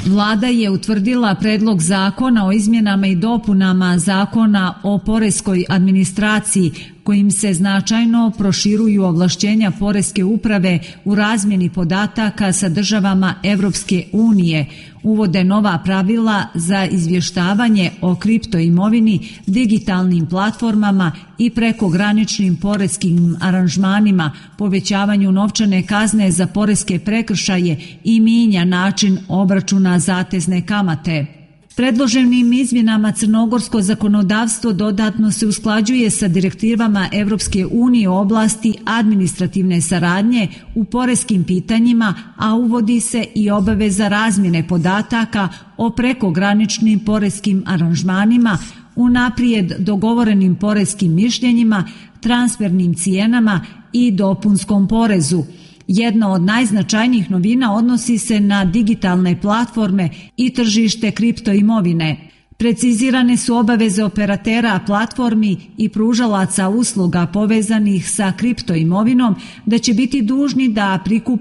Vlada je utvrdila predlog zakona o izmjenama i dopunama Zakona o poreskoj administraciji kojim se značajno proširuju ovlašćenja poreske uprave u razmjeni podataka sa državama Evropske unije, uvode nova pravila za izvještavanje o kriptoimovini, digitalnim platformama i prekograničnim poreskim aranžmanima, povećavanju novčane kazne za poreske prekršaje i mijenja način obračuna zatezne kamate. Predloženim izmjenama crnogorsko zakonodavstvo dodatno se usklađuje sa direktivama Evropske unije u oblasti administrativne saradnje u poreskim pitanjima, a uvodi se i obaveza razmjene podataka o prekograničnim poreskim aranžmanima, unaprijed dogovorenim poreskim mišljenjima, transfernim cijenama i dopunskom porezu. Jedna od najznačajnijih novina odnosi se na digitalne platforme i tržište kriptoimovine. Precizirane su obaveze operatera platformi i pružalaca usluga povezanih sa kriptoimovinom da će biti dužni da prikupe